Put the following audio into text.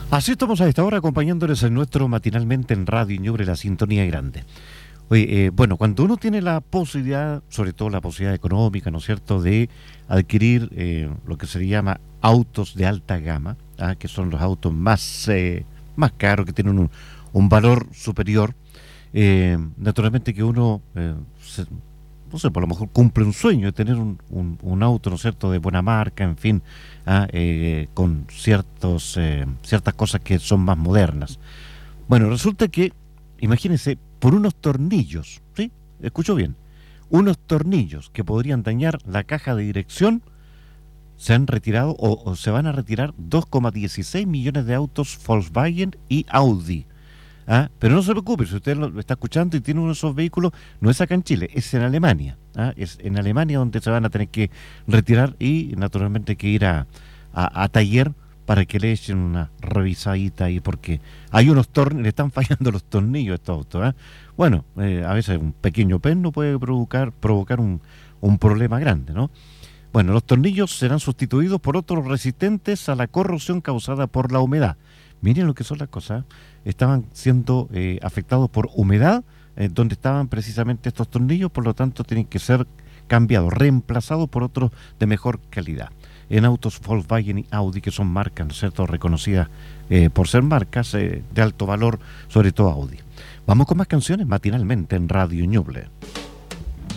Así estamos a esta hora acompañándoles en nuestro matinalmente en Radio Ñuble, la sintonía grande. Oye, bueno, cuando uno tiene la posibilidad, sobre todo la posibilidad económica, ¿no es cierto?, de adquirir lo que se llama autos de alta gama, que son los autos más caros, que tienen un valor superior, naturalmente que uno, no sé, por lo mejor cumple un sueño de tener un auto, ¿no es cierto?, de buena marca, en fin, con ciertas cosas que son más modernas. Bueno, resulta que, imagínense, por unos tornillos, ¿sí? Escucho bien, unos tornillos que podrían dañar la caja de dirección, se han retirado o se van a retirar 2,16 millones de autos Volkswagen y Audi. Pero no se preocupe, si usted lo está escuchando y tiene uno de esos vehículos, no es acá en Chile, es en Alemania. Es en Alemania donde se van a tener que retirar y naturalmente que ir a taller para que le echen una revisadita ahí, porque hay unos tornillos, le están fallando los tornillos a estos autos. Bueno, a veces un pequeño perno puede provocar un problema grande, ¿no? Bueno, los tornillos serán sustituidos por otros resistentes a la corrosión causada por la humedad. Miren lo que son las cosas. Estaban siendo afectados por humedad, donde estaban precisamente estos tornillos, por lo tanto tienen que ser cambiados, reemplazados por otros de mejor calidad. En autos Volkswagen y Audi, que son marcas, ¿no es cierto?, reconocidas por ser marcas de alto valor, sobre todo Audi. Vamos con más canciones matinalmente en Radio Ñuble.